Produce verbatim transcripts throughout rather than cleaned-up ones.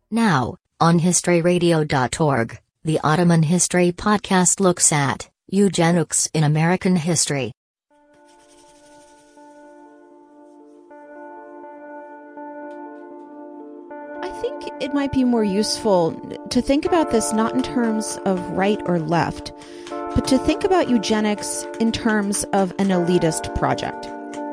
Now, on history radio dot org, the Ottoman History Podcast looks at eugenics in American history. I think it might be more useful to think about this not in terms of right or left, but to think about eugenics in terms of an elitist project.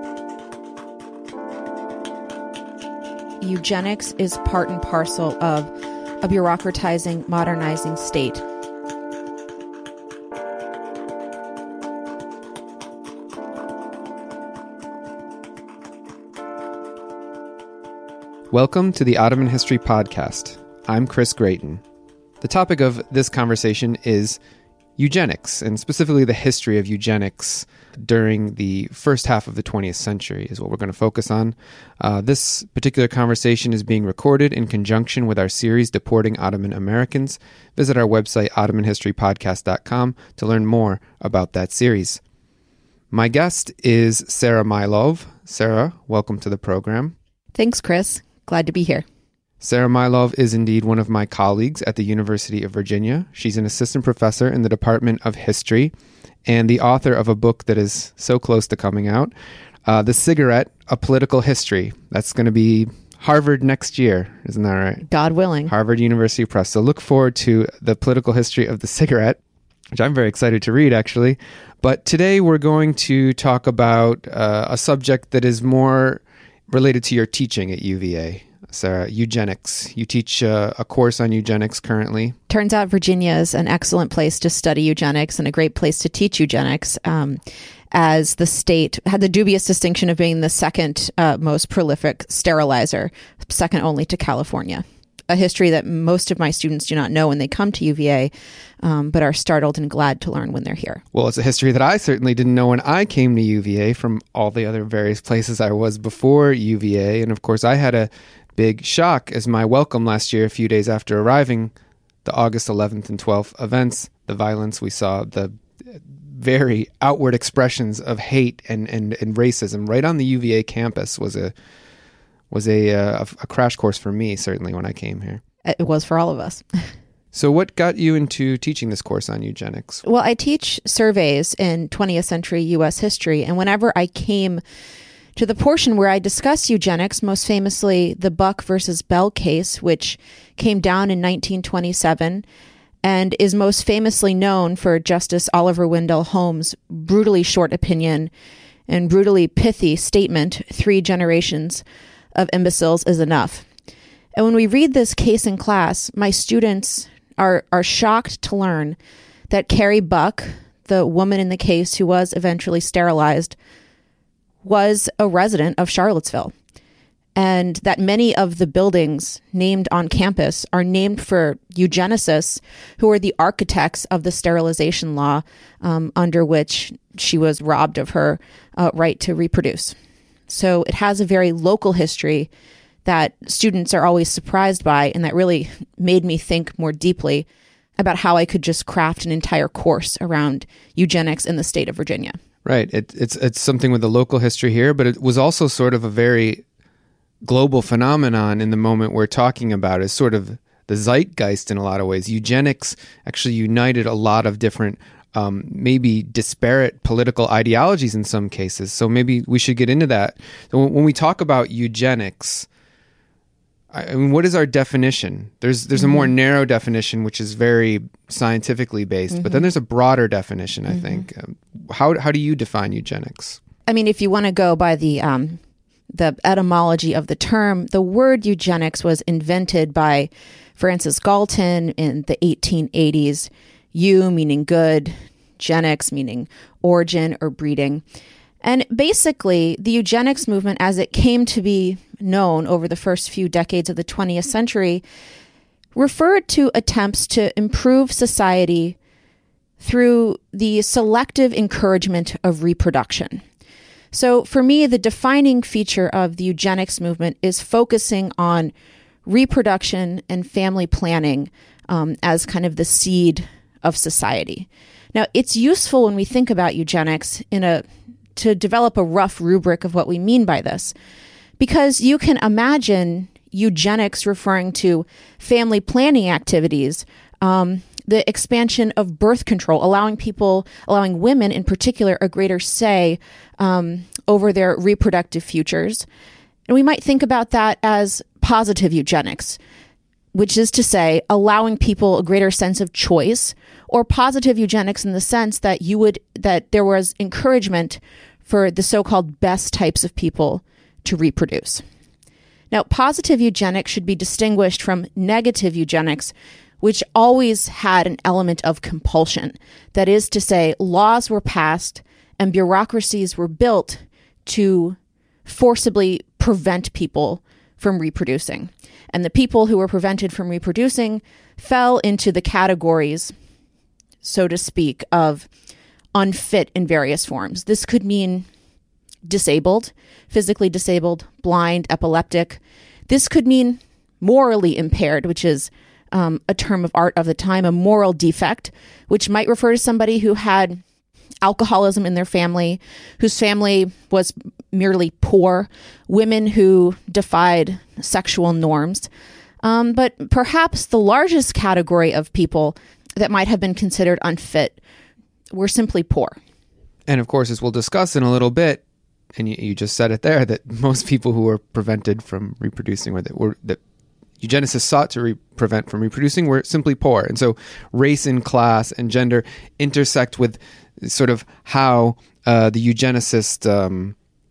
Eugenics is part and parcel of a bureaucratizing, modernizing state. Welcome to the Ottoman History Podcast. I'm Chris Grayton. The topic of this conversation is eugenics, and specifically the history of eugenics during the first half of the twentieth century is what we're going to focus on. Uh, this particular conversation is being recorded in conjunction with our series, Deporting Ottoman Americans. Visit our website, ottoman history podcast dot com, to learn more about that series. My guest is Sarah Mylov. Sarah, welcome to the program. Thanks, Chris. Glad to be here. Sarah Mylov is indeed one of my colleagues at the University of Virginia. She's an assistant professor in the Department of History and the author of a book that is so close to coming out, uh, The Cigarette, A Political History. That's going to be Harvard next year, isn't that right? God willing. Harvard University Press. So look forward to The Political History of the Cigarette, which I'm very excited to read, actually. But today we're going to talk about uh, a subject that is more related to your teaching at U V A. Sarah, eugenics. You teach uh, a course on eugenics currently. Turns out Virginia is an excellent place to study eugenics and a great place to teach eugenics, um, as the state had the dubious distinction of being the second uh, most prolific sterilizer, second only to California. A history that most of my students do not know when they come to U V A, um, but are startled and glad to learn when they're here. Well, it's a history that I certainly didn't know when I came to U V A from all the other various places I was before U V A. And of course, I had a big shock as my welcome last year, a few days after arriving, the August eleventh and twelfth events, the violence we saw, the very outward expressions of hate and, and, and racism right on the U V A campus was a was a, a, a crash course for me, certainly, when I came here. It was for all of us. So what got you into teaching this course on eugenics? Well, I teach surveys in twentieth century U S history, and whenever I came to the portion where I discuss eugenics, most famously the Buck versus Bell case, which came down in nineteen twenty-seven and is most famously known for Justice Oliver Wendell Holmes' brutally short opinion and brutally pithy statement, three generations of imbeciles is enough. And when we read this case in class, my students are, are shocked to learn that Carrie Buck, the woman in the case who was eventually sterilized, was a resident of Charlottesville, and that many of the buildings named on campus are named for eugenicists who are the architects of the sterilization law um, under which she was robbed of her uh, right to reproduce. So it has a very local history that students are always surprised by, and that really made me think more deeply about how I could just craft an entire course around eugenics in the state of Virginia. Right. It, it's it's something with the local history here, but it was also sort of a very global phenomenon in the moment we're talking about. Is sort of the zeitgeist in a lot of ways. Eugenics actually united a lot of different, um, maybe disparate political ideologies in some cases. So maybe we should get into that. So when we talk about eugenics, I mean, what is our definition? There's there's mm-hmm. a more narrow definition, which is very scientifically based, mm-hmm. but then there's a broader definition, I mm-hmm. think. Um, how how do you define eugenics? I mean, if you want to go by the um, the etymology of the term, the word eugenics was invented by Francis Galton in the eighteen eighties. Eu meaning good, genics meaning origin or breeding. And basically, the eugenics movement, as it came to be known over the first few decades of the twentieth century, referred to attempts to improve society through the selective encouragement of reproduction. So for me, the defining feature of the eugenics movement is focusing on reproduction and family planning um, as kind of the seed of society. Now, it's useful when we think about eugenics in a to develop a rough rubric of what we mean by this, because you can imagine eugenics referring to family planning activities, um, the expansion of birth control, allowing people, allowing women in particular, a greater say um, over their reproductive futures. And we might think about that as positive eugenics, which is to say, allowing people a greater sense of choice, or positive eugenics in the sense that you would, that there was encouragement for the so-called best types of people to reproduce. Now, positive eugenics should be distinguished from negative eugenics, which always had an element of compulsion. That is to say, laws were passed and bureaucracies were built to forcibly prevent people from reproducing. And the people who were prevented from reproducing fell into the categories, so to speak, of unfit in various forms. This could mean disabled, physically disabled, blind, epileptic. This could mean morally impaired, which is um, a term of art of the time, a moral defect, which might refer to somebody who had alcoholism in their family, whose family was merely poor, women who defied sexual norms. Um, but perhaps the largest category of people that might have been considered unfit were simply poor. And of course, as we'll discuss in a little bit, and you, you just said it there, that most people who were prevented from reproducing, or that were that eugenicists sought to re- prevent from reproducing, were simply poor. And so race and class and gender intersect with sort of how uh, the eugenicist um,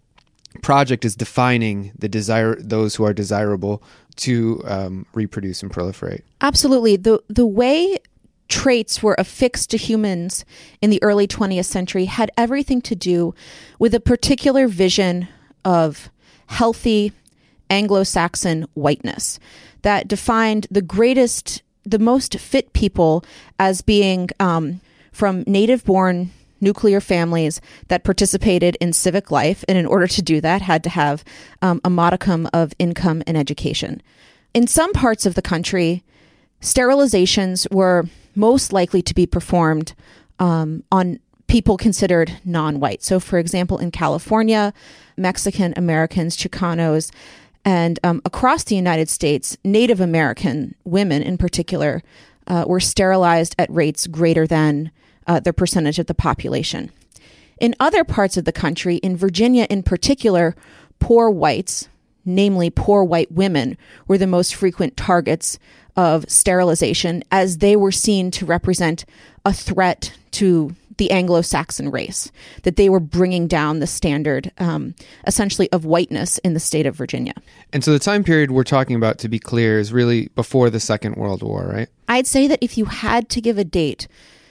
project is defining the desire, those who are desirable to um, reproduce and proliferate. Absolutely. The the way traits were affixed to humans in the early twentieth century had everything to do with a particular vision of healthy Anglo-Saxon whiteness that defined the greatest, the most fit people as being um, from native-born nuclear families that participated in civic life, and in order to do that had to have um, a modicum of income and education. In some parts of the country, sterilizations were most likely to be performed um, on people considered non-white. So, for example, in California, Mexican Americans, Chicanos, and um, across the United States, Native American women in particular uh, were sterilized at rates greater than uh, the percentage of the population. In other parts of the country, in Virginia in particular, poor whites, namely poor white women, were the most frequent targets of sterilization, as they were seen to represent a threat to the Anglo-Saxon race, that they were bringing down the standard, um, essentially, of whiteness in the state of Virginia. And so the time period we're talking about, to be clear, is really before the Second World War, right? I'd say that if you had to give a date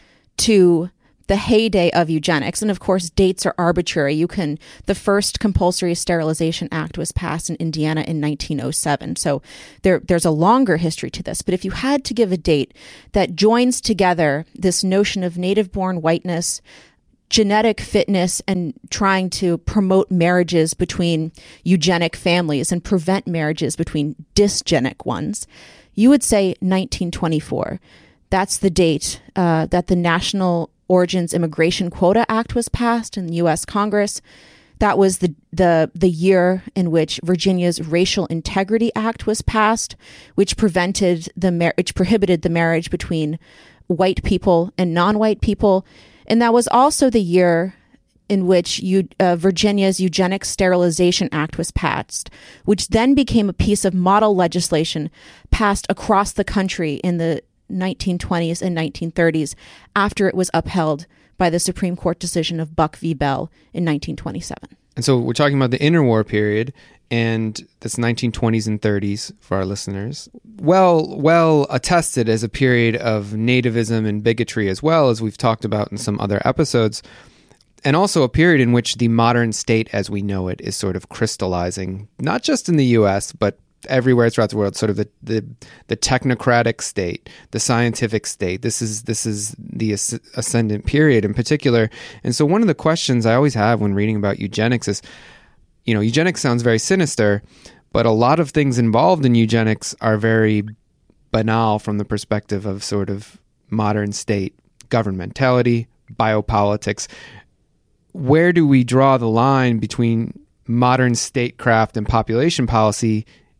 to the heyday of eugenics, and of course dates are arbitrary. You can, the first compulsory sterilization act was passed in Indiana in nineteen oh seven. So there, there's a longer history to this. But if you had to give a date that joins together this notion of native-born whiteness, genetic fitness, and trying to promote marriages between eugenic families and prevent marriages between dysgenic ones, you would say nineteen twenty-four. That's the date uh, that the National Origins Immigration Quota Act was passed in the U S Congress. That was the, the the year in which Virginia's Racial Integrity Act was passed, which prevented the mar- which prohibited the marriage between white people and non-white people. And that was also the year in which you, uh, Virginia's Eugenic Sterilization Act was passed, which then became a piece of model legislation passed across the country in the nineteen twenties and nineteen thirties after it was upheld by the Supreme Court decision of Buck v. Bell in nineteen twenty-seven. And so we're talking about the interwar period, and that's nineteen twenties and thirties for our listeners. Well, well attested as a period of nativism and bigotry, as well as we've talked about in some other episodes, and also a period in which the modern state as we know it is sort of crystallizing, not just in the U S, but everywhere throughout the world. Sort of the, the the technocratic state, the scientific state. This is this is the ascendant period in particular. And so one of the questions I always have when reading about eugenics is, you know, eugenics sounds very sinister, but a lot of things involved in eugenics are very banal from the perspective of sort of modern state governmentality, biopolitics. Where do we draw the line between modern statecraft and population policy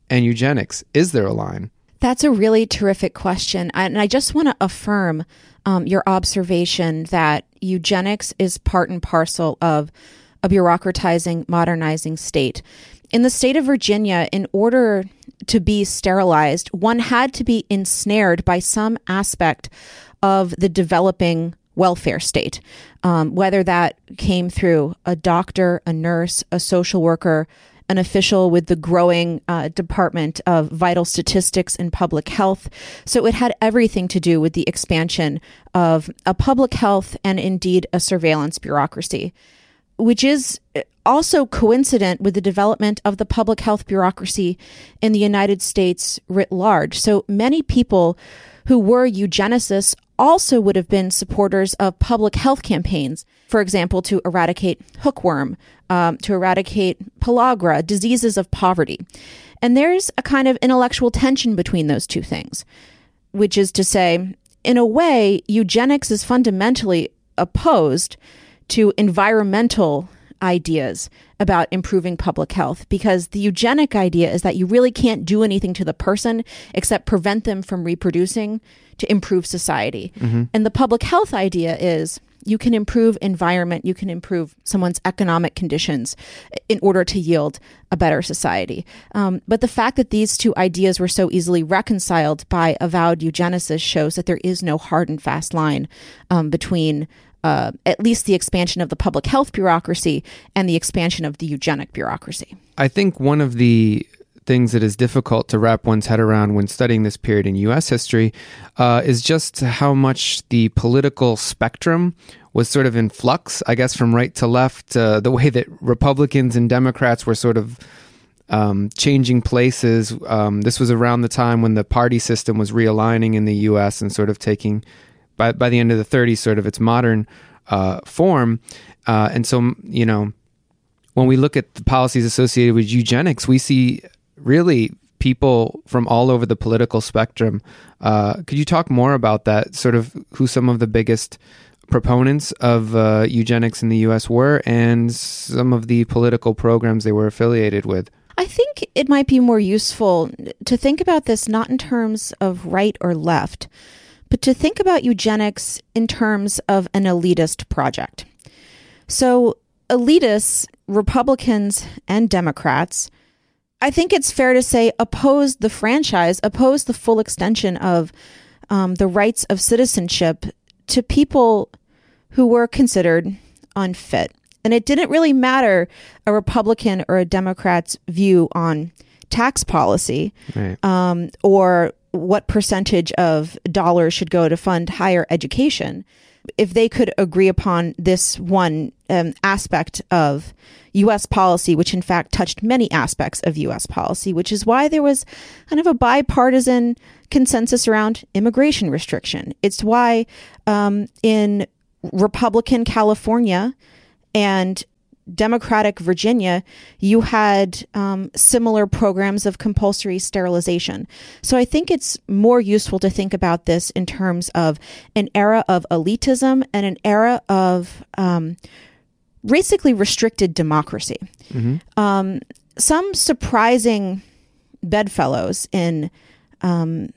and eugenics? Is there a line? That's a really terrific question. And I just want to affirm um, your observation that eugenics is part and parcel of a bureaucratizing, modernizing state. In the state of Virginia, in order to be sterilized, one had to be ensnared by some aspect of the developing welfare state, um, whether that came through a doctor, a nurse, a social worker, an official with the growing uh, Department of Vital Statistics and Public Health. So it had everything to do with the expansion of a public health and indeed a surveillance bureaucracy, which is also coincident with the development of the public health bureaucracy in the United States writ large. So many people who were eugenicists also would have been supporters of public health campaigns, for example, to eradicate hookworm, um, to eradicate pellagra, diseases of poverty. And there's a kind of intellectual tension between those two things, which is to say, in a way, eugenics is fundamentally opposed to environmental ideas about improving public health, because the eugenic idea is that you really can't do anything to the person except prevent them from reproducing to improve society. Mm-hmm. And the public health idea is you can improve environment, you can improve someone's economic conditions in order to yield a better society. Um, but the fact that these two ideas were so easily reconciled by avowed eugenicists shows that there is no hard and fast line um, between Uh, at least the expansion of the public health bureaucracy and the expansion of the eugenic bureaucracy. I think one of the things that is difficult to wrap one's head around when studying this period in U S history uh, is just how much the political spectrum was sort of in flux, I guess, from right to left, uh, the way that Republicans and Democrats were sort of um, changing places. Um, this was around the time when the party system was realigning in the U S and sort of taking, by by the end of the thirties, sort of its modern uh, form. Uh, and so, you know, when we look at the policies associated with eugenics, we see really people from all over the political spectrum. Uh, could you talk more about that, sort of who some of the biggest proponents of uh, eugenics in the U S were and some of the political programs they were affiliated with? I think it might be more useful to think about this not in terms of right or left, but to think about eugenics in terms of an elitist project. So elitists, Republicans and Democrats, I think it's fair to say, opposed the franchise, opposed the full extension of um, the rights of citizenship to people who were considered unfit. And it didn't really matter a Republican or a Democrat's view on tax policy, right, um, or what percentage of dollars should go to fund higher education. If they could agree upon this one um, aspect of U S policy, which in fact touched many aspects of U S policy, which is why there was kind of a bipartisan consensus around immigration restriction. It's why um, in Republican California and Democratic Virginia, you had um, similar programs of compulsory sterilization. So I think it's more useful to think about this in terms of an era of elitism and an era of um, basically restricted democracy. Mm-hmm. Um, some surprising bedfellows in um,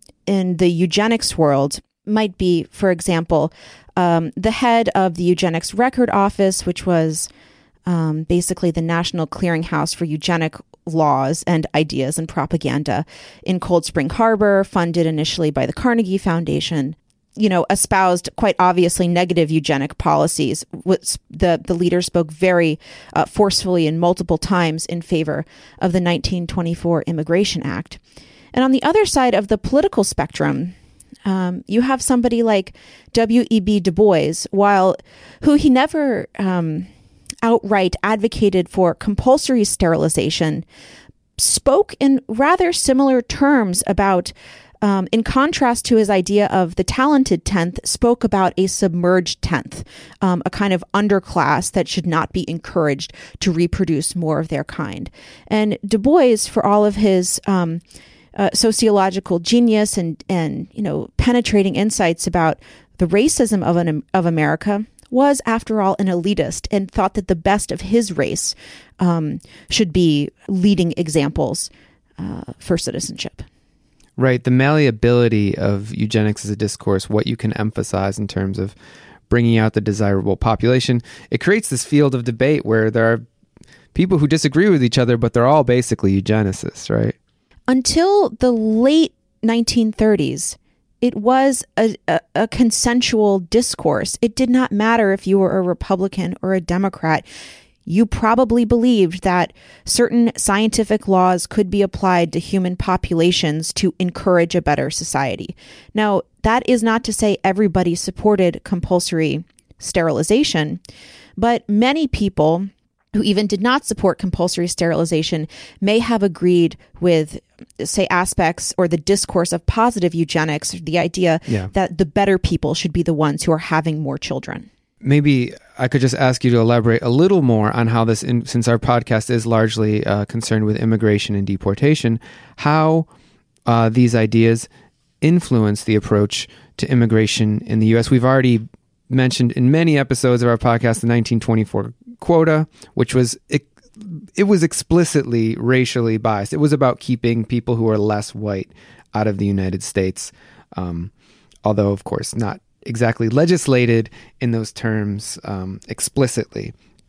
in the eugenics world might be, for example, um, the head of the Eugenics Record Office, which was Um, basically the National Clearinghouse for Eugenic Laws and Ideas and Propaganda in Cold Spring Harbor, funded initially by the Carnegie Foundation, you know, espoused quite obviously negative eugenic policies. The, the leader spoke very uh, forcefully and multiple times in favor of the nineteen twenty-four Immigration Act. And on the other side of the political spectrum, um, you have somebody like W E B Du Bois, while who he never Um, outright advocated for compulsory sterilization, spoke in rather similar terms about, um, in contrast to his idea of the talented tenth, spoke about a submerged tenth, um, a kind of underclass that should not be encouraged to reproduce more of their kind. And Du Bois, for all of his um, uh, sociological genius and, and you know penetrating insights about the racism of an of America, was, after all, an elitist and thought that the best of his race um, should be leading examples uh, for citizenship. Right. The malleability of eugenics as a discourse, what you can emphasize in terms of bringing out the desirable population, it creates this field of debate where there are people who disagree with each other, but they're all basically eugenicists, right? Until the late nineteen thirties, it was a, a, a consensual discourse. It did not matter if you were a Republican or a Democrat. You probably believed that certain scientific laws could be applied to human populations to encourage a better society. Now, that is not to say everybody supported compulsory sterilization, but many people who even did not support compulsory sterilization may have agreed with, say, aspects or the discourse of positive eugenics, the idea yeah. that the better people should be the ones who are having more children. Maybe I could just ask you to elaborate a little more on how this, in, since our podcast is largely uh, concerned with immigration and deportation, how uh, these ideas influence the approach to immigration in the U S. We've already mentioned in many episodes of our podcast the nineteen twenty-four quota, which was it, it was explicitly racially biased. It was about keeping people who are less white out of the United States, um, although, of course, not exactly legislated in those terms um, explicitly.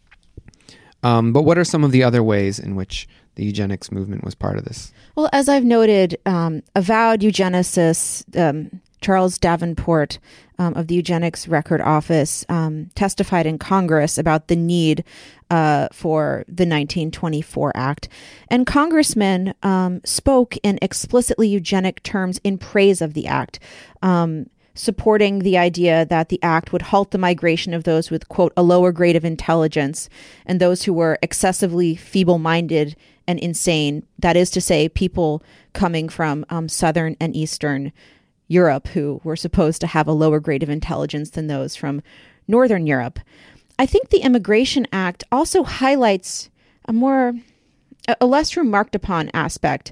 Um, but what are some of the other ways in which the eugenics movement was part of this? Well, as I've noted, um, avowed eugenicist um, Charles Davenport um, of the Eugenics Record Office um, testified in Congress about the need uh, for the nineteen twenty-four Act. And congressmen um, spoke in explicitly eugenic terms in praise of the act, um, supporting the idea that the act would halt the migration of those with, quote, a lower grade of intelligence and those who were excessively feeble-minded and insane. That is to say, people coming from um, Southern and Eastern Europe who were supposed to have a lower grade of intelligence than those from Northern Europe. I think the Immigration Act also highlights a more, a less remarked upon aspect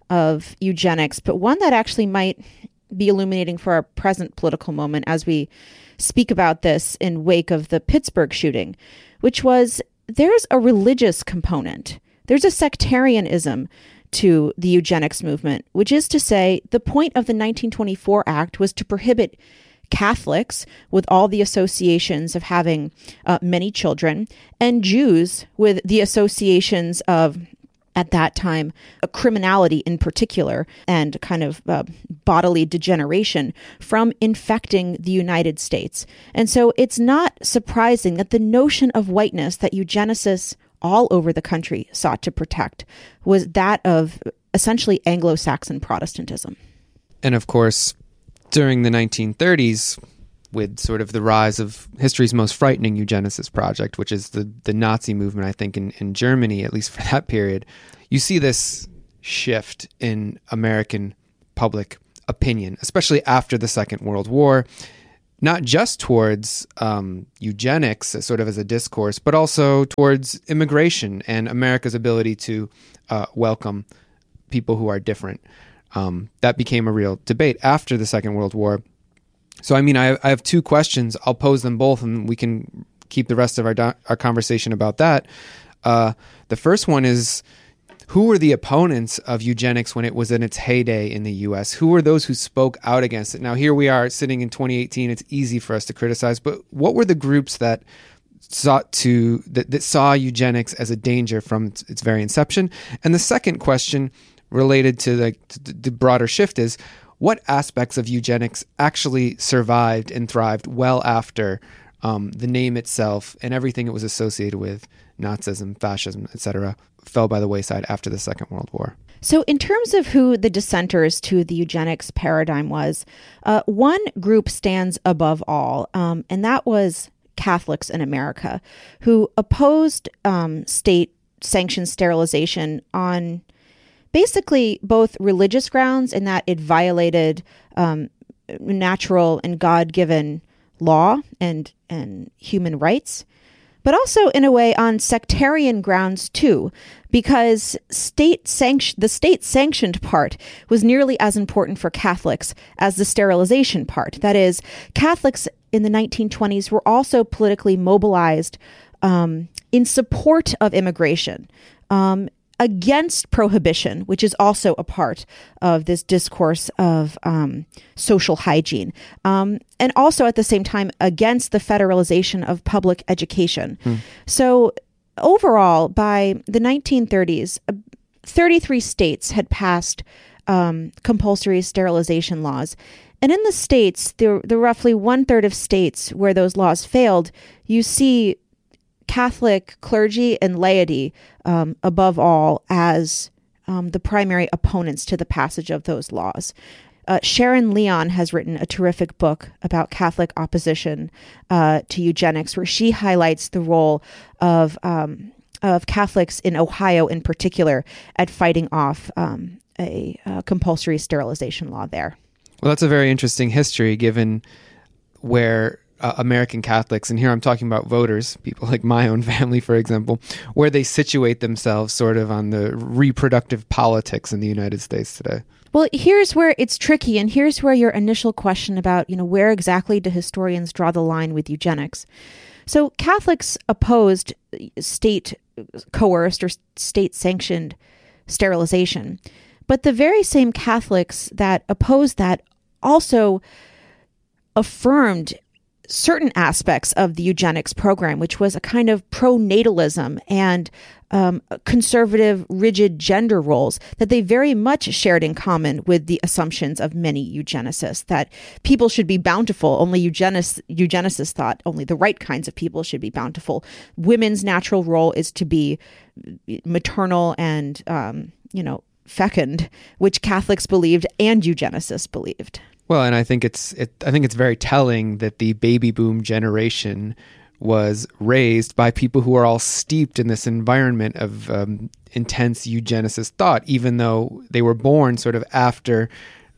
of eugenics, but one that actually might be illuminating for our present political moment as we speak about this in wake of the Pittsburgh shooting, which was there's a religious component. There's a sectarianism to the eugenics movement, which is to say the point of the nineteen twenty-four Act was to prohibit Catholics with all the associations of having uh, many children and Jews with the associations of, at that time, a criminality in particular and kind of uh, bodily degeneration from infecting the United States. And so it's not surprising that the notion of whiteness that eugenicists all over the country sought to protect was that of essentially Anglo-Saxon Protestantism. And of course, during the nineteen thirties, with sort of the rise of history's most frightening eugenicist project, which is the, the Nazi movement, I think, in, in Germany, at least for that period, you see this shift in American public opinion, especially after the Second World War, not just towards um, eugenics as sort of as a discourse, but also towards immigration and America's ability to uh, welcome people who are different. Um, that became a real debate after the Second World War. So, I mean, I, I have two questions. I'll pose them both, and we can keep the rest of our do- our conversation about that. Uh, the first one is, who were the opponents of eugenics when it was in its heyday in the U S? Who were those who spoke out against it? Now, here we are sitting in twenty eighteen. It's easy for us to criticize, but what were the groups that sought to that, that saw eugenics as a danger from its, its very inception? And the second question, related to the, to the broader shift, is what aspects of eugenics actually survived and thrived well after um, the name itself and everything it was associated with, Nazism, fascism, et cetera, fell by the wayside after the Second World War? So in terms of who the dissenters to the eugenics paradigm was, uh, one group stands above all, um, and that was Catholics in America, who opposed um, state-sanctioned sterilization on basically both religious grounds in that it violated um, natural and God-given law and and human rights, but also in a way on sectarian grounds too, because state sanction the state-sanctioned part was nearly as important for Catholics as the sterilization part. That is, Catholics in the nineteen twenties were also politically mobilized um, in support of immigration. Um, against prohibition, which is also a part of this discourse of um, social hygiene, um, and also at the same time against the federalization of public education. Hmm. So overall, by the nineteen thirties, thirty-three states had passed um, compulsory sterilization laws. And in the states, the, the roughly one third of states where those laws failed, you see Catholic clergy and laity, um, above all, as um, the primary opponents to the passage of those laws. Uh, Sharon Leon has written a terrific book about Catholic opposition uh, to eugenics, where she highlights the role of um, of Catholics in Ohio, in particular, at fighting off um, a, a compulsory sterilization law there. Well, that's a very interesting history, given where uh, American Catholics, and here I'm talking about voters, people like my own family, for example, where they situate themselves sort of on the reproductive politics in the United States today. Well, here's where it's tricky, and here's where your initial question about, you know, where exactly do historians draw the line with eugenics? So Catholics opposed state coerced or state sanctioned sterilization. But the very same Catholics that opposed that also affirmed certain aspects of the eugenics program, which was a kind of pronatalism and um, conservative, rigid gender roles that they very much shared in common with the assumptions of many eugenicists, that people should be bountiful. Only eugenists, eugenicists thought only the right kinds of people should be bountiful. Women's natural role is to be maternal and, um, you know, fecund, which Catholics believed and eugenicists believed. Well, and I think it's it, I think it's very telling that the baby boom generation was raised by people who are all steeped in this environment of um, intense eugenicist thought, even though they were born sort of after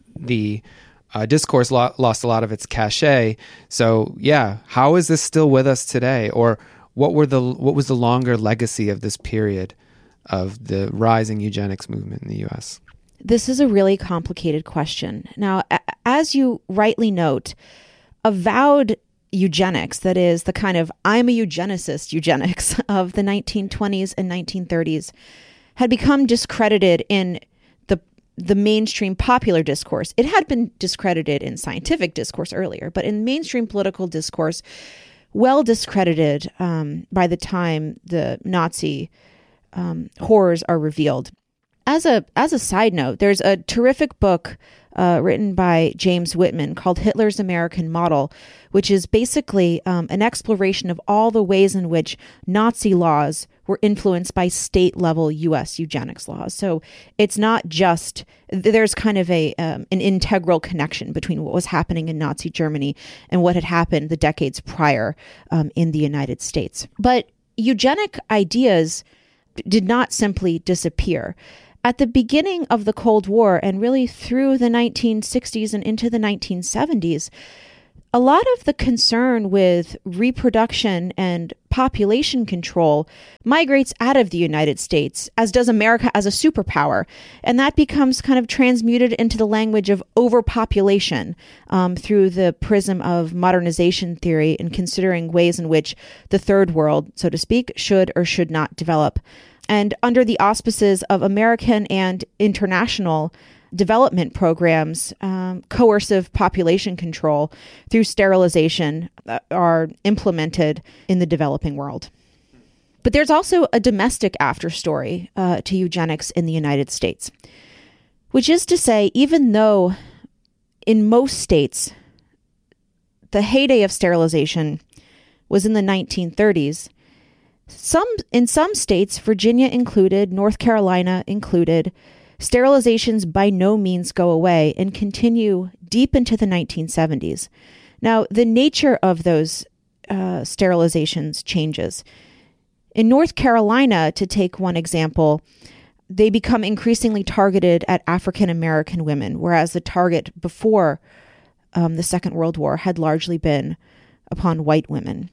the uh, discourse lo- lost a lot of its cachet. So, yeah, how is this still with us today? Or what were the what was the longer legacy of this period of the rising eugenics movement in the U S? This is a really complicated question. Now, a- as you rightly note, avowed eugenics, that is the kind of I'm a eugenicist eugenics of the nineteen twenties and nineteen thirties, had become discredited in the the mainstream popular discourse. It had been discredited in scientific discourse earlier, but in mainstream political discourse, well discredited um, by the time the Nazi Um, horrors are revealed. As a as a side note, there's a terrific book uh, written by James Whitman called Hitler's American Model, which is basically um, an exploration of all the ways in which Nazi laws were influenced by state-level U S eugenics laws. So it's not just, there's kind of a um, an integral connection between what was happening in Nazi Germany and what had happened the decades prior um, in the United States. But eugenic ideas did not simply disappear. At the beginning of the Cold War, and really through the nineteen sixties and into the nineteen seventies, a lot of the concern with reproduction and population control migrates out of the United States, as does America as a superpower. And that becomes kind of transmuted into the language of overpopulation um, through the prism of modernization theory and considering ways in which the third world, so to speak, should or should not develop. And under the auspices of American and international development programs, um, coercive population control through sterilization uh, are implemented in the developing world. But there's also a domestic afterstory uh, to eugenics in the United States, which is to say, even though in most states the heyday of sterilization was in the nineteen thirties, some in some states, Virginia included, North Carolina included, sterilizations by no means go away and continue deep into the nineteen seventies. Now, the nature of those uh, sterilizations changes. In North Carolina, to take one example, they become increasingly targeted at African American women, whereas the target before um, the Second World War had largely been upon white women.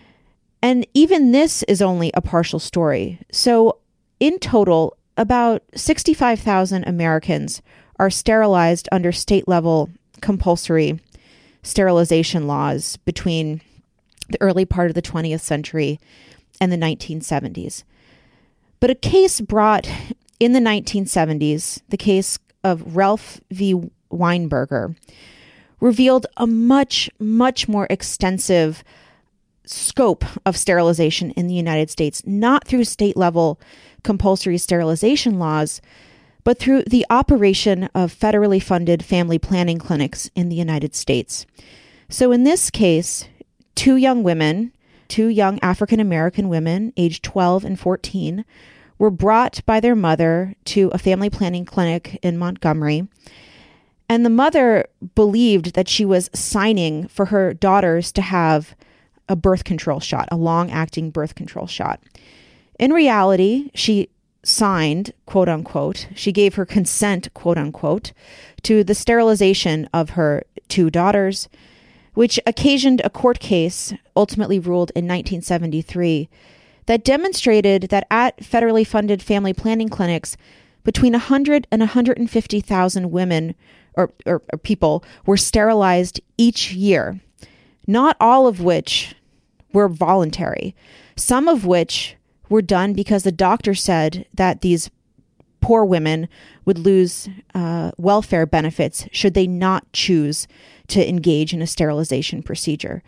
And even this is only a partial story. So in total, about sixty-five thousand Americans are sterilized under state-level compulsory sterilization laws between the early part of the twentieth century and the nineteen seventies. But a case brought in the nineteen seventies, the case of Ralph v. Weinberger, revealed a much, much more extensive scope of sterilization in the United States, not through state-level compulsory sterilization laws, but through the operation of federally funded family planning clinics in the United States. So in this case, two young women, two young African-American women, aged twelve and fourteen, were brought by their mother to a family planning clinic in Montgomery. And the mother believed that she was signing for her daughters to have a birth control shot, a long-acting birth control shot. In reality, she signed, quote unquote, she gave her consent, quote unquote, to the sterilization of her two daughters, which occasioned a court case, ultimately ruled in nineteen seventy-three, that demonstrated that at federally funded family planning clinics, between one hundred and one hundred fifty thousand women or, or, or people were sterilized each year, not all of which were voluntary, some of which were done because the doctor said that these poor women would lose uh, welfare benefits should they not choose to engage in a sterilization procedure.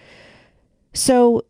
So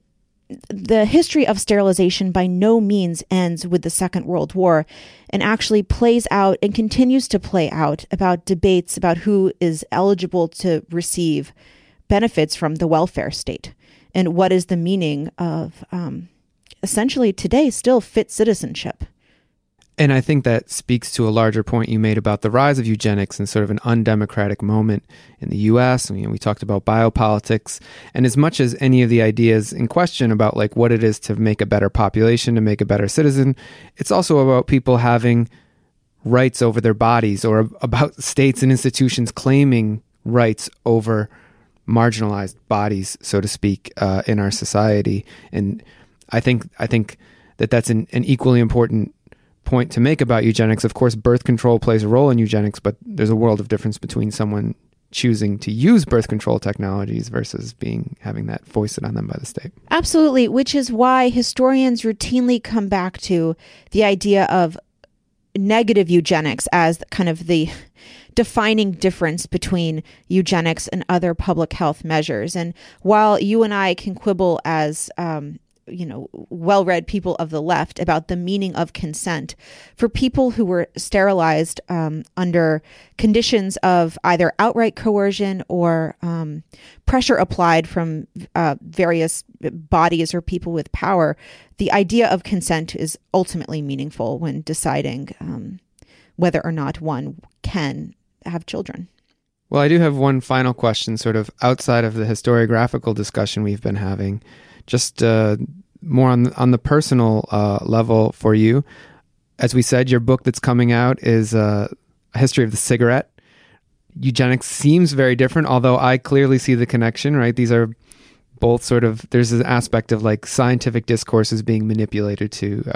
the history of sterilization by no means ends with the Second World War, and actually plays out and continues to play out about debates about who is eligible to receive benefits from the welfare state and what is the meaning of um, essentially today still fit citizenship. And I think that speaks to a larger point you made about the rise of eugenics and sort of an undemocratic moment in the U S. You know, we talked about biopolitics, and as much as any of the ideas in question about like what it is to make a better population, to make a better citizen, it's also about people having rights over their bodies, or about states and institutions claiming rights over marginalized bodies, so to speak, uh, in our society. And I think I think that that's an, an equally important point to make about eugenics. Of course, birth control plays a role in eugenics, but there's a world of difference between someone choosing to use birth control technologies versus being having that foisted on them by the state. Absolutely, which is why historians routinely come back to the idea of negative eugenics as kind of the defining difference between eugenics and other public health measures. And while you and I can quibble as um, you know, well-read people of the left about the meaning of consent, for people who were sterilized um, under conditions of either outright coercion or um, pressure applied from uh, various bodies or people with power, the idea of consent is ultimately meaningful when deciding um, whether or not one can have children. Well, I do have one final question, sort of outside of the historiographical discussion we've been having. Just uh, more on the, on the personal uh, level for you. As we said, your book that's coming out is uh, A History of the Cigarette. Eugenics seems very different, although I clearly see the connection, right? These are both sort of, there's an aspect of like scientific discourses being manipulated to uh,